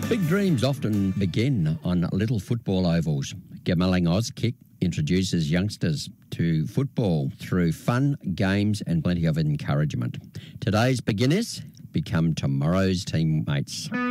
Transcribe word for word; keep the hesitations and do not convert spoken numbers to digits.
Big dreams often begin on little football ovals. Gamelling Auskick introduces youngsters to football through fun, games and plenty of encouragement. Today's beginners become tomorrow's teammates.